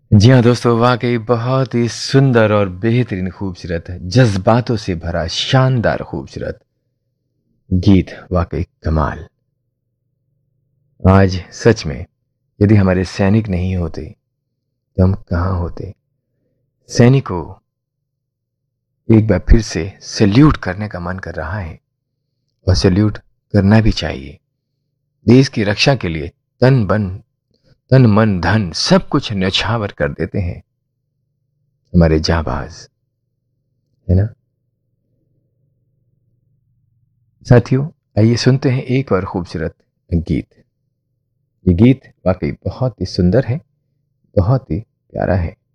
जी हाँ दोस्तों, वाकई बहुत ही सुंदर और बेहतरीन खूबसूरत जज्बातों से भरा शानदार खूबसूरत गीत। वाकई कमाल। आज सच में यदि हमारे सैनिक नहीं होते तो हम कहाँ होते। सैनिकों, एक बार फिर से सैल्यूट करने का मन कर रहा है और सैल्यूट करना भी चाहिए। देश की रक्षा के लिए तन मन धन सब कुछ न्यौछावर कर देते हैं हमारे जाबाज, है ना। साथियों, आइए सुनते हैं एक और खूबसूरत गीत। ये गीत वाकई बहुत ही सुंदर है, बहुत ही प्यारा है।